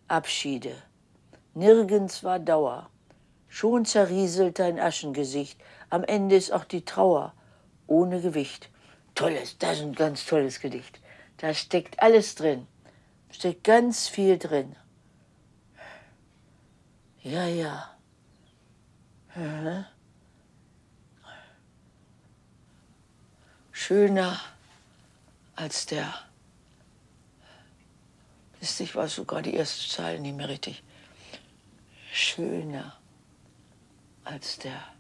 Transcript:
Abschiede. Nirgends war Dauer. Schon zerrieselt dein Aschengesicht. Am Ende ist auch die Trauer ohne Gewicht. Tolles, das ist ein ganz tolles Gedicht. Da steckt alles drin. Steckt ganz viel drin. Ja, ja. Mhm. Schöner als der. Ich weiß sogar die erste Zeile nicht mehr richtig. Schöner als der.